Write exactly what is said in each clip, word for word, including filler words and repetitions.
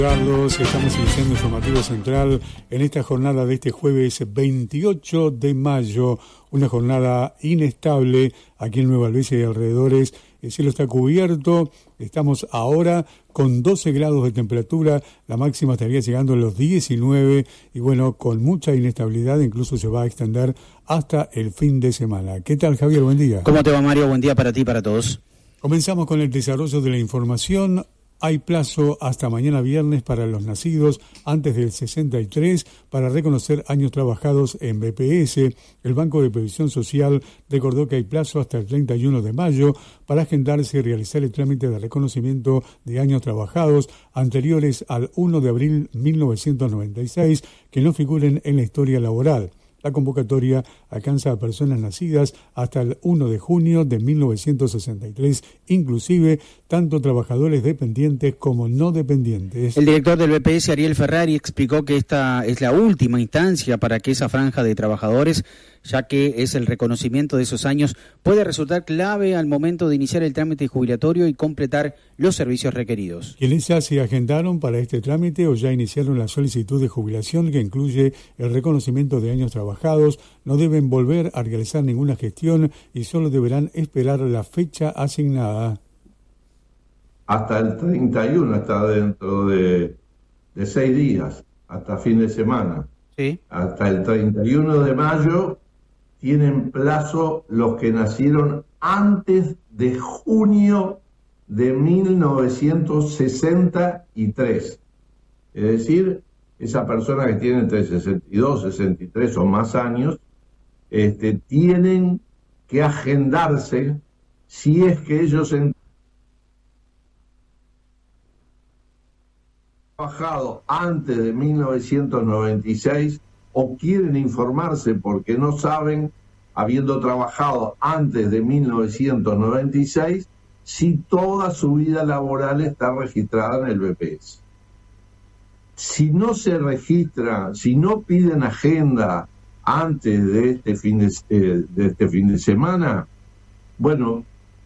Carlos, estamos iniciando Informativo Central en esta jornada de este jueves veintiocho de mayo, una jornada inestable aquí en Nueva Albesia y alrededores. El cielo está cubierto, estamos ahora con doce grados de temperatura, la máxima estaría llegando a los diecinueve y bueno, con mucha inestabilidad, incluso se va a extender hasta el fin de semana. ¿Qué tal, Javier? Buen día. ¿Cómo te va, Mario? Buen día para ti y para todos. Comenzamos con el desarrollo de la información. Hay plazo hasta mañana viernes para los nacidos antes del sesenta y tres para reconocer años trabajados en B P S. El Banco de Previsión Social recordó que hay plazo hasta el treinta y uno de mayo para agendarse y realizar el trámite de reconocimiento de años trabajados anteriores al primero de abril de mil novecientos noventa y seis que no figuren en la historia laboral. La convocatoria alcanza a personas nacidas hasta el primero de junio de mil novecientos sesenta y tres, inclusive tanto trabajadores dependientes como no dependientes. El director del B P S, Ariel Ferrari, explicó que esta es la última instancia para que esa franja de trabajadores, ya que es el reconocimiento de esos años, puede resultar clave al momento de iniciar el trámite jubilatorio y completar los servicios requeridos. Quienes ya se agendaron para este trámite o ya iniciaron la solicitud de jubilación que incluye el reconocimiento de años trabajados, no deben volver a realizar ninguna gestión y solo deberán esperar la fecha asignada. Hasta el treinta y uno, está dentro de, de seis días, hasta fin de semana. Sí. Hasta el treinta y uno de mayo tienen plazo los que nacieron antes de junio de mil novecientos sesenta y tres. Es decir, esa persona que tiene entre sesenta y dos, sesenta y tres o más años, este, tienen que agendarse si es que ellos han trabajado antes de mil novecientos noventa y seis o quieren informarse porque no saben, habiendo trabajado antes de mil novecientos noventa y seis, si toda su vida laboral está registrada en el B P S. Si no se registra, si no piden agenda antes de este fin de, eh, de este fin de semana, bueno,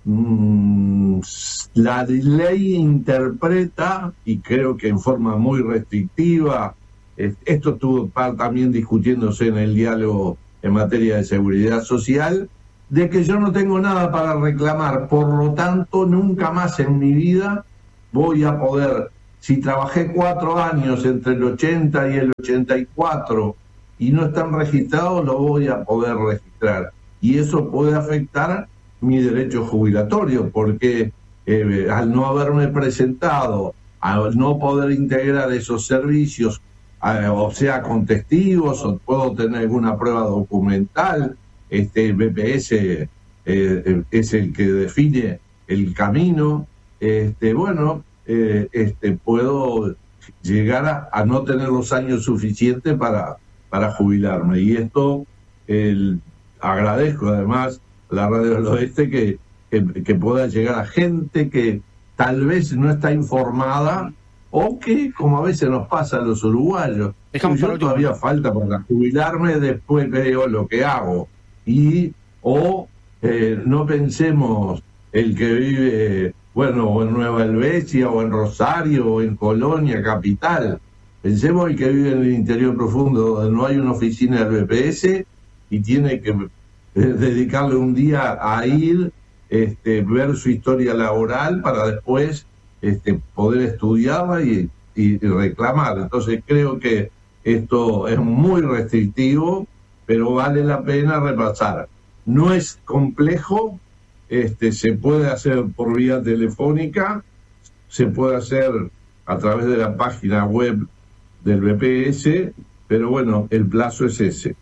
mmm, la ley interpreta, y creo que en forma muy restrictiva, eh, esto estuvo también discutiéndose en el diálogo en materia de seguridad social, de que yo no tengo nada para reclamar, por lo tanto nunca más en mi vida voy a poder, si trabajé cuatro años entre el ochenta y el ochenta y cuatro y no están registrados, lo voy a poder registrar. Y eso puede afectar mi derecho jubilatorio, porque eh, al no haberme presentado, al no poder integrar esos servicios, eh, o sea, con testigos, o puedo tener alguna prueba documental, este B P S eh, es el que define el camino, este bueno, eh, este puedo llegar a, a no tener los años suficientes para, para jubilarme. Y esto el, agradezco además a la Radio del Oeste que, que, que pueda llegar a gente que tal vez no está informada o que, como a veces nos pasa a los uruguayos, yo todavía falta para jubilarme, después veo lo que hago. Y o eh, no pensemos el que vive, bueno, en Nueva Albesia o en Rosario o en Colonia, capital. Pensemos el que vive en el interior profundo, donde no hay una oficina del B P S y tiene que eh, dedicarle un día a ir, este, ver su historia laboral para después este, poder estudiarla y, y, y reclamar. Entonces creo que esto es muy restrictivo, pero vale la pena repasar. No es complejo, este, se puede hacer por vía telefónica, se puede hacer a través de la página web del B P S, pero bueno, el plazo es ese.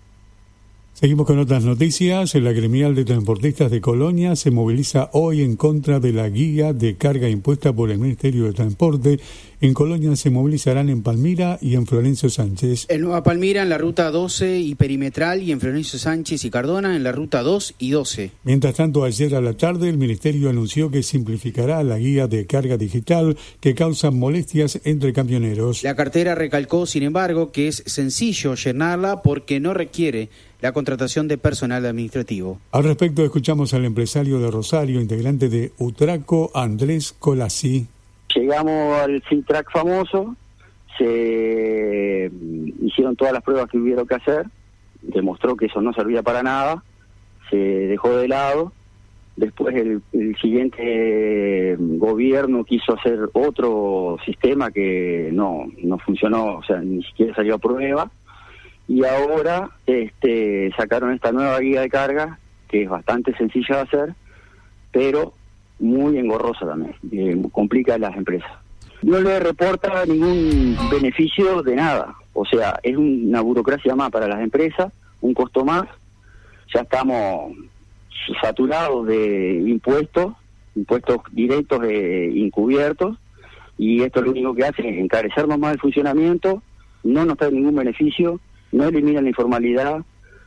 Seguimos con otras noticias. La gremial de transportistas de Colonia se moviliza hoy en contra de la guía de carga impuesta por el Ministerio de Transporte. En Colonia se movilizarán en Palmira y en Florencio Sánchez. En Nueva Palmira en la ruta doce y Perimetral, y en Florencio Sánchez y Cardona en la ruta dos y doce. Mientras tanto, ayer a la tarde el Ministerio anunció que simplificará la guía de carga digital que causa molestias entre camioneros. La cartera recalcó, sin embargo, que es sencillo llenarla porque no requiere la contratación de personal administrativo. Al respecto, escuchamos al empresario de Rosario, integrante de Utraco, Andrés Colasí. llegamos al SITRAC famoso, se hicieron todas las pruebas que hubieron que hacer, demostró que eso no servía para nada, se dejó de lado. Después el, el siguiente gobierno quiso hacer otro sistema que no no funcionó, o sea, ni siquiera salió a prueba, y ahora este sacaron esta nueva guía de carga que es bastante sencilla de hacer, pero muy engorrosa también, eh, complica a las empresas. No le reporta ningún beneficio de nada, o sea, es una burocracia más para las empresas, un costo más. Ya estamos saturados de impuestos, impuestos directos e encubiertos, y esto lo único que hace es encarecernos más el funcionamiento, no nos trae ningún beneficio, no elimina la informalidad,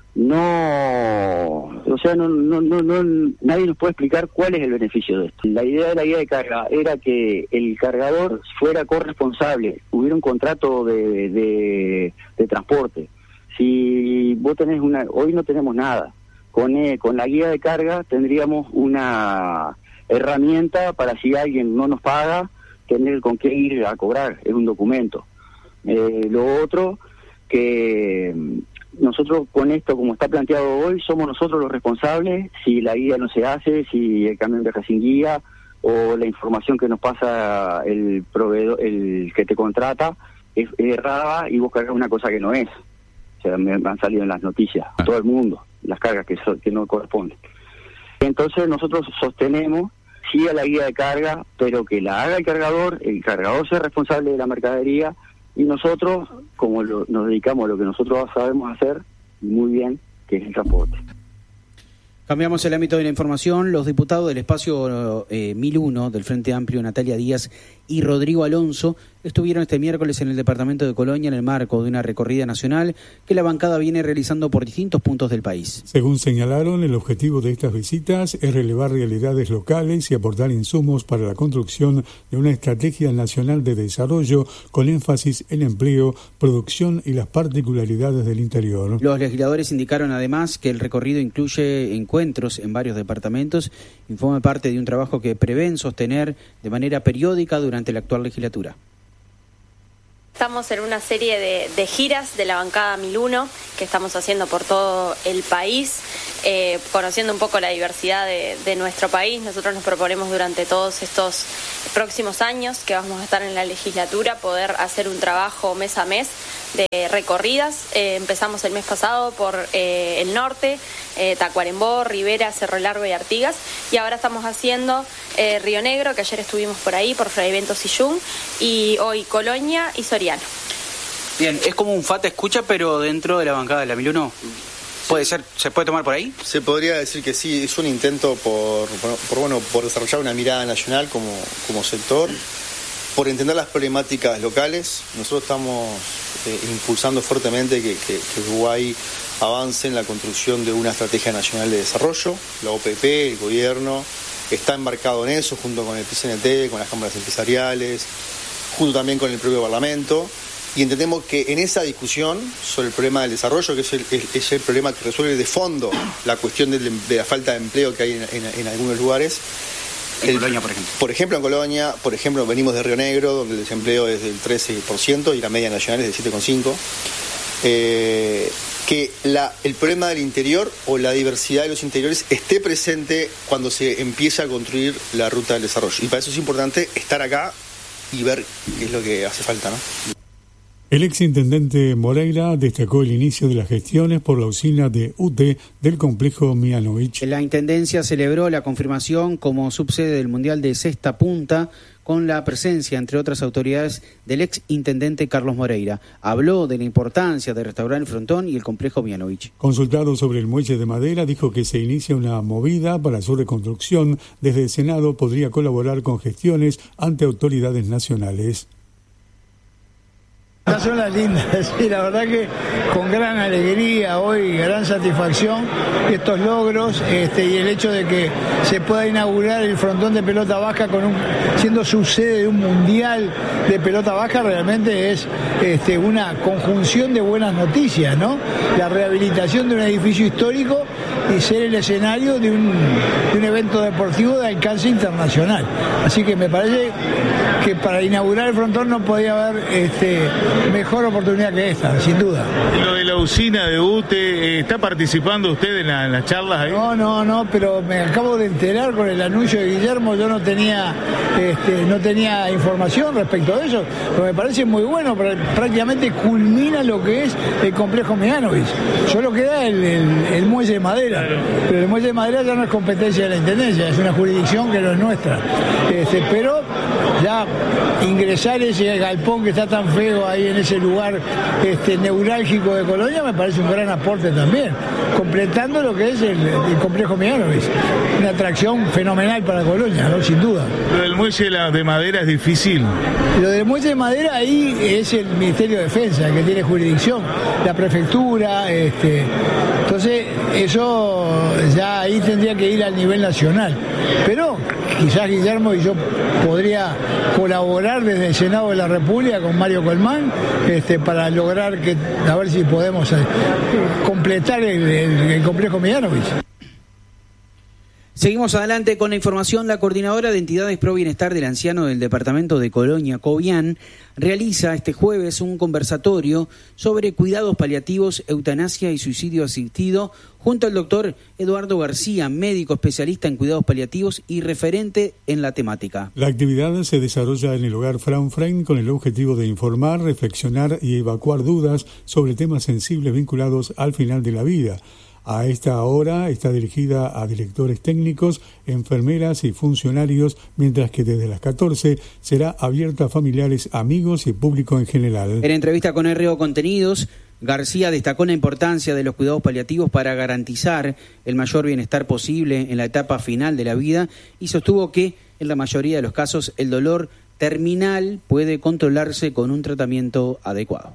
no, o sea, no, no, no, no, nadie nos puede explicar cuál es el beneficio de esto. La idea de la guía de carga era que el cargador fuera corresponsable, hubiera un contrato de, de, de transporte. Si vos tenés una, hoy no tenemos nada. Con, eh, con la guía de carga tendríamos una herramienta para si alguien no nos paga, tener con qué ir a cobrar, es un documento. Eh, lo otro, que nosotros con esto, como está planteado hoy, somos nosotros los responsables si la guía no se hace, si el camión viaja sin guía, o la información que nos pasa el proveedor, el que te contrata, es errada y vos cargas una cosa que no es. O sea, me han salido en las noticias, todo el mundo, las cargas que, so, que no corresponden. Entonces nosotros sostenemos, sí a la guía de carga, pero que la haga el cargador, el cargador sea responsable de la mercadería, y nosotros, como lo, nos dedicamos a lo que nosotros sabemos hacer muy bien, que es el transporte. Cambiamos el ámbito de la información. Los diputados del espacio eh, mil uno del Frente Amplio, Natalia Díaz y Rodrigo Alonso, estuvieron este miércoles en el departamento de Colonia en el marco de una recorrida nacional que la bancada viene realizando por distintos puntos del país. Según señalaron, el objetivo de estas visitas es relevar realidades locales y aportar insumos para la construcción de una estrategia nacional de desarrollo con énfasis en empleo, producción y las particularidades del interior. Los legisladores indicaron además que el recorrido incluye encuentros en varios departamentos y forma parte de un trabajo que prevén sostener de manera periódica durante la actual legislatura. Estamos en una serie de, de giras de la bancada mil uno que estamos haciendo por todo el país, eh, conociendo un poco la diversidad de, de nuestro país. Nosotros nos proponemos durante todos estos próximos años que vamos a estar en la legislatura poder hacer un trabajo mes a mes de recorridas. Eh, empezamos el mes pasado por eh, el norte, eh, Tacuarembó, Rivera, Cerro Largo y Artigas, y ahora estamos haciendo eh, Río Negro, que ayer estuvimos por ahí, por Fray Bentos y Yung, y hoy Colonia y Soriano. Bien, es como un F A T escucha, pero dentro de la bancada de la mil uno. ¿Puede ser? ¿Se puede tomar por ahí? Se podría decir que sí, es un intento por, por, por bueno, por desarrollar una mirada nacional como, como sector, por entender las problemáticas locales. Nosotros estamos eh, impulsando fuertemente que, que, que Uruguay avance en la construcción de una estrategia nacional de desarrollo. La O P P, el gobierno, está embarcado en eso, junto con el P C N T, con las cámaras empresariales, junto también con el propio Parlamento. Y entendemos que en esa discusión sobre el problema del desarrollo, que es el, es el problema que resuelve de fondo la cuestión de, de la falta de empleo que hay en, en, en algunos lugares. En el, Colonia, por ejemplo. Por ejemplo, en Colonia, por ejemplo, venimos de Río Negro, donde el desempleo es del trece por ciento y la media nacional es del siete coma cinco por ciento. Eh, que la, el problema del interior o la diversidad de los interiores esté presente cuando se empieza a construir la ruta del desarrollo. Y para eso es importante estar acá y ver qué es lo que hace falta, ¿no? El exintendente Moreira destacó el inicio de las gestiones por la usina de U T E del complejo Mianovich. La Intendencia celebró la confirmación como subsede del Mundial de Cesta Punta con la presencia, entre otras autoridades, del exintendente Carlos Moreira. Habló de la importancia de restaurar el frontón y el complejo Mianovich. Consultado sobre el muelle de madera, dijo que se inicia una movida para su reconstrucción. Desde el Senado podría colaborar con gestiones ante autoridades nacionales. Estas son las lindas, sí, la verdad que con gran alegría hoy, gran satisfacción estos logros este, y el hecho de que se pueda inaugurar el frontón de pelota vasca con un, siendo subsede de un mundial de pelota vasca realmente es este, una conjunción de buenas noticias, ¿no? La rehabilitación de un edificio histórico y ser el escenario de un, de un evento deportivo de alcance internacional. Así que me parece que para inaugurar el frontón no podía haber este, mejor oportunidad que esta, sin duda. Lo de la usina de UTE, ¿está participando usted en, la, en las charlas ahí? No, no, no, pero me acabo de enterar con el anuncio de Guillermo, yo no tenía, este, no tenía información respecto a eso, pero me parece muy bueno, prácticamente culmina lo que es el complejo Mianovich. Solo queda el, el, el muelle de madera, claro. Pero el muelle de madera ya no es competencia de la Intendencia, es una jurisdicción que no es nuestra. Este, pero ya ingresar ese galpón que está tan feo ahí en ese lugar este, neurálgico de Colonia me parece un gran aporte también, completando lo que es el, el complejo Mianovich. Una atracción fenomenal para Colonia, ¿no? Sin duda. Lo del muelle de madera es difícil. Lo del muelle de madera ahí es el Ministerio de Defensa, que tiene jurisdicción, la prefectura, este, entonces eso ya ahí tendría que ir al nivel nacional. Pero quizás Guillermo y yo podría colaborar desde el Senado de la República con Mario Colmán este, para lograr que, a ver si podemos eh, completar el, el, el complejo Mianovich. Seguimos adelante con la información. La coordinadora de entidades pro bienestar del anciano del departamento de Colonia, Cobian, realiza este jueves un conversatorio sobre cuidados paliativos, eutanasia y suicidio asistido junto al doctor Eduardo García, médico especialista en cuidados paliativos y referente en la temática. La actividad se desarrolla en el hogar Fraunfrein con el objetivo de informar, reflexionar y evacuar dudas sobre temas sensibles vinculados al final de la vida. A esta hora está dirigida a directores técnicos, enfermeras y funcionarios, mientras que desde las catorce será abierta a familiares, amigos y público en general. En entrevista con R O Contenidos, García destacó la importancia de los cuidados paliativos para garantizar el mayor bienestar posible en la etapa final de la vida y sostuvo que, en la mayoría de los casos, el dolor terminal puede controlarse con un tratamiento adecuado.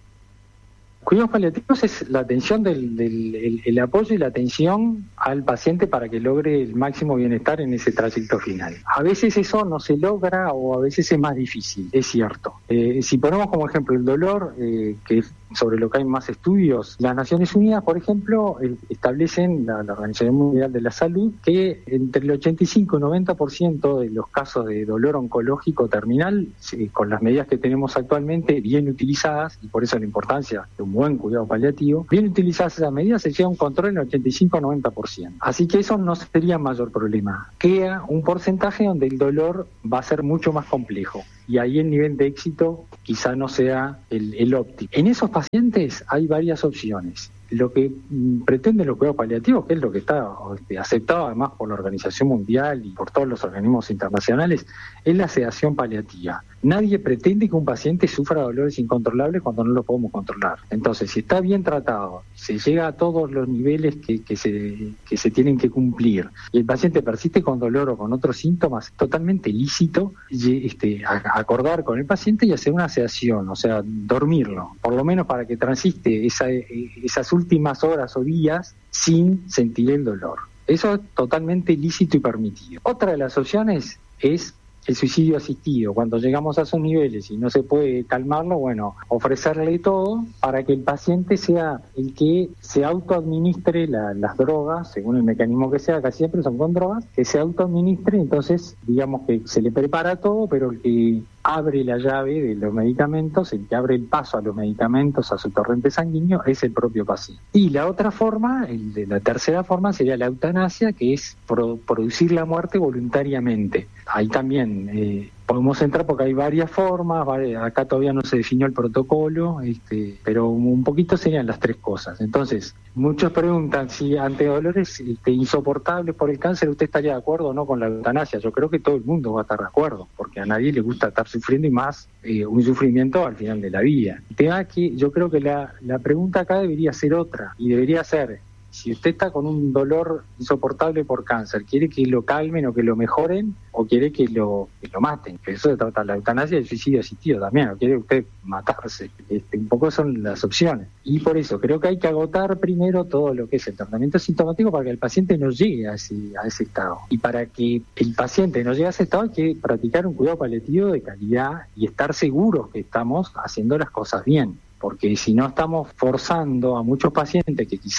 Cuidados paliativos es la atención del, del el, el apoyo y la atención al paciente para que logre el máximo bienestar en ese trayecto final. A veces eso no se logra o a veces es más difícil, es cierto. Eh, si ponemos como ejemplo el dolor, eh, que es sobre lo que hay más estudios, las Naciones Unidas, por ejemplo, eh, establecen, la, la Organización Mundial de la Salud, que entre el ochenta y cinco y noventa por ciento de los casos de dolor oncológico terminal, eh, con las medidas que tenemos actualmente, bien utilizadas, y por eso la importancia de un buen cuidado paliativo, bien utilizadas esas medidas, se llega a un control en el ochenta y cinco a noventa por ciento. Así que eso no sería mayor problema. Queda un porcentaje donde el dolor va a ser mucho más complejo, y ahí el nivel de éxito quizá no sea el, el óptimo. En esos pacientes hay varias opciones. Lo que mm, pretenden los cuidados paliativos, que es lo que está este, aceptado además por la Organización Mundial y por todos los organismos internacionales, es la sedación paliativa. Nadie pretende que un paciente sufra dolores incontrolables cuando no lo podemos controlar. Entonces, si está bien tratado, se llega a todos los niveles que, que, se, que se tienen que cumplir, y el paciente persiste con dolor o con otros síntomas, es totalmente lícito este, acordar con el paciente y hacer una sedación, o sea, dormirlo, por lo menos para que transite esa, esas últimas horas o días sin sentir el dolor. Eso es totalmente lícito y permitido. Otra de las opciones es el suicidio asistido. Cuando llegamos a esos niveles y no se puede calmarlo, bueno, ofrecerle todo para que el paciente sea el que se autoadministre la, las drogas, según el mecanismo que sea, casi siempre son con drogas, que se autoadministre, entonces digamos que se le prepara todo, pero el que abre la llave de los medicamentos, el que abre el paso a los medicamentos, a su torrente sanguíneo, es el propio paciente. Y la otra forma, el de la tercera forma, sería la eutanasia, que es pro, producir la muerte voluntariamente. Ahí también eh, podemos entrar porque hay varias formas, ¿vale? Acá todavía no se definió el protocolo, este, pero un poquito serían las tres cosas. Entonces, muchos preguntan si ante dolores este, insoportables por el cáncer, ¿usted estaría de acuerdo o no con la eutanasia? Yo creo que todo el mundo va a estar de acuerdo, porque a nadie le gusta estar sufriendo y más eh, un sufrimiento al final de la vida. El tema que yo creo que la, la pregunta acá debería ser otra, y debería ser: si usted está con un dolor insoportable por cáncer, ¿quiere que lo calmen o que lo mejoren o quiere que lo, que lo maten? Que eso se trata la eutanasia y el suicidio asistido también, o quiere usted matarse. Este, un poco son las opciones. Y por eso creo que hay que agotar primero todo lo que es el tratamiento sintomático para que el paciente no llegue a ese, a ese estado. Y para que el paciente no llegue a ese estado hay que practicar un cuidado paliativo de calidad y estar seguros que estamos haciendo las cosas bien. Porque si no estamos forzando a muchos pacientes que quizá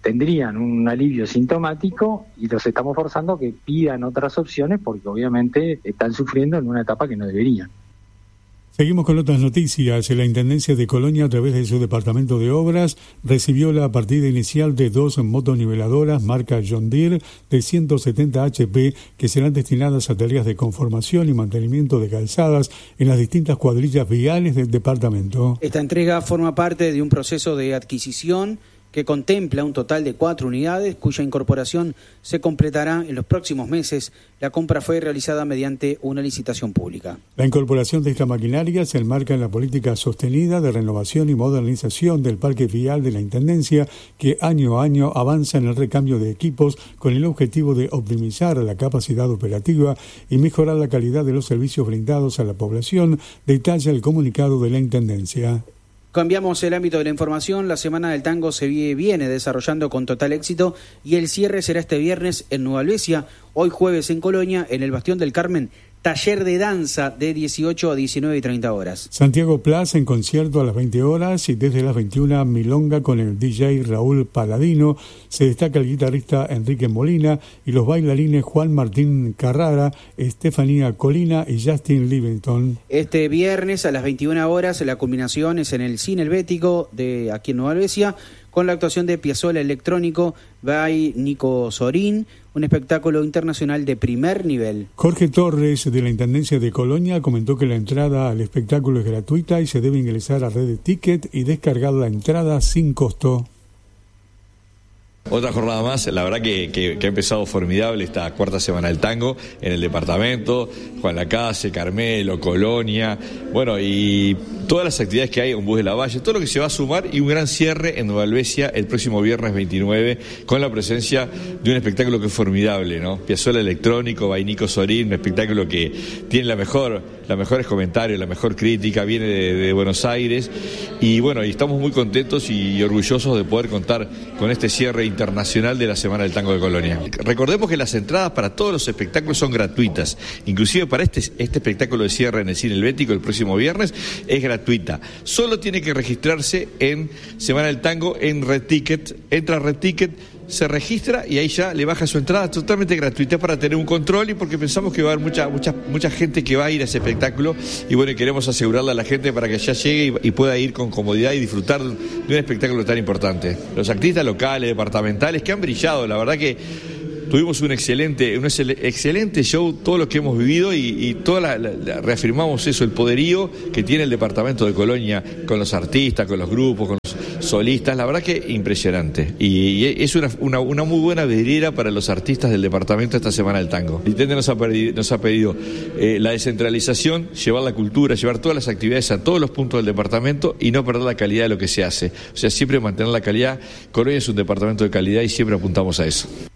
tendrían un alivio sintomático y los estamos forzando a que pidan otras opciones porque obviamente están sufriendo en una etapa que no deberían. Seguimos con otras noticias. La Intendencia de Colonia, a través de su Departamento de Obras, recibió la partida inicial de dos motoniveladoras marca John Deere de ciento setenta H P que serán destinadas a tareas de conformación y mantenimiento de calzadas en las distintas cuadrillas viales del departamento. Esta entrega forma parte de un proceso de adquisición que contempla un total de cuatro unidades, cuya incorporación se completará en los próximos meses. La compra fue realizada mediante una licitación pública. La incorporación de esta maquinaria se enmarca en la política sostenida de renovación y modernización del parque vial de la Intendencia, que año a año avanza en el recambio de equipos con el objetivo de optimizar la capacidad operativa y mejorar la calidad de los servicios brindados a la población, detalla el comunicado de la Intendencia. Cambiamos el ámbito de la información. La Semana del Tango se viene desarrollando con total éxito y el cierre será este viernes en Nueva Albesia, hoy jueves en Colonia, en el Bastión del Carmen, taller de danza de dieciocho a diecinueve y treinta horas. Santiago Plaza en concierto a las veinte horas y desde las veintiuna milonga con el D J Raúl Paladino. Se destaca el guitarrista Enrique Molina y los bailarines Juan Martín Carrara, Estefanía Colina y Justin Livington. Este viernes a las veintiuna horas la culminación es en el Cine Helvético de aquí en Nueva Albesia, con la actuación de Piazzolla Electrónico by Nico Sorín, un espectáculo internacional de primer nivel. Jorge Torres, de la Intendencia de Colonia, comentó que la entrada al espectáculo es gratuita y se debe ingresar a Red Ticket y descargar la entrada sin costo. Otra jornada más, la verdad que, que, que ha empezado formidable esta cuarta semana del tango en el departamento, Juan Lacase, Carmelo, Colonia, bueno, y todas las actividades que hay en Bus de la Valle, todo lo que se va a sumar y un gran cierre en Nueva Albesia el próximo viernes veintinueve con la presencia de un espectáculo que es formidable, ¿no? Piazzolla Electrónico, by Nico Sorín, un espectáculo que tiene la mejor, los mejores comentarios, la mejor crítica, viene de, de Buenos Aires y bueno, y estamos muy contentos y orgullosos de poder contar con este cierre internacional de la Semana del Tango de Colonia. Recordemos que las entradas para todos los espectáculos son gratuitas, inclusive para este, este espectáculo de cierre en el Cine Helvético el próximo viernes es gratuita. Solo tiene que registrarse en Semana del Tango en Red Ticket, entra a Red Ticket, se registra y ahí ya le baja su entrada totalmente gratuita para tener un control y porque pensamos que va a haber mucha mucha mucha gente que va a ir a ese espectáculo y bueno, queremos asegurarle a la gente para que ya llegue y, y pueda ir con comodidad y disfrutar de un espectáculo tan importante. Los artistas locales, departamentales que han brillado, la verdad que tuvimos un excelente un excelente show, todo lo que hemos vivido y, y toda la, la, la, reafirmamos eso, el poderío que tiene el departamento de Colonia con los artistas, con los grupos, con los solistas, la verdad que impresionante y, y es una, una, una muy buena vidriera para los artistas del departamento esta Semana del Tango. El intendente nos ha pedido, nos ha pedido eh, la descentralización, llevar la cultura, llevar todas las actividades a todos los puntos del departamento y no perder la calidad de lo que se hace, o sea, siempre mantener la calidad. Colonia es un departamento de calidad y siempre apuntamos a eso.